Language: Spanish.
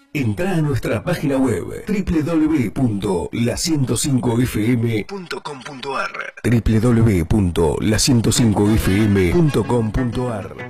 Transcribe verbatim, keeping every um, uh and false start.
Entrá a nuestra página web doble u doble u doble u punto la ciento cinco f m punto com punto a r doble u doble u doble u punto la ciento cinco f m punto com punto a r